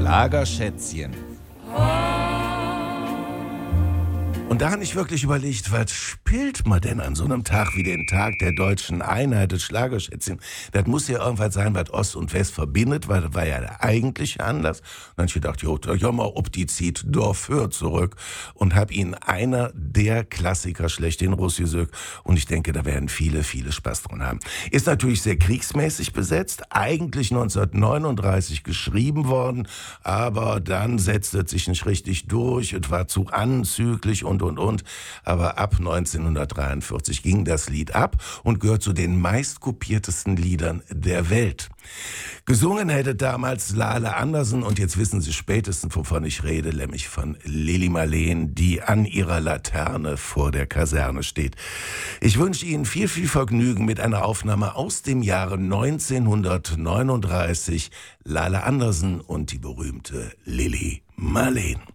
Schlagerschätzchen. Und da habe ich wirklich überlegt, was spielt man denn an so einem Tag wie den Tag der deutschen Einheit, des Schlagerschätzchen? Das muss ja irgendwas sein, was Ost und West verbindet, weil das war ja der eigentliche Anlass. Und dann habe ich gedacht, ja mal, ob die zieht dafür zurück. Und habe ihn einer der Klassiker schlechthin rausgesucht. Und ich denke, da werden viele Spaß dran haben. Ist natürlich sehr kriegsmäßig besetzt, eigentlich 1939 geschrieben worden, aber dann setzte es sich nicht richtig durch, es war zu anzüglich und. Aber ab 1943 ging das Lied ab und gehört zu den meistkopiertesten Liedern der Welt. Gesungen hätte damals Lale Andersen und jetzt wissen Sie spätestens, wovon ich rede, nämlich von Lili Marleen, die an ihrer Laterne vor der Kaserne steht. Ich wünsche Ihnen viel Vergnügen mit einer Aufnahme aus dem Jahre 1939. Lale Andersen und die berühmte Lili Marleen.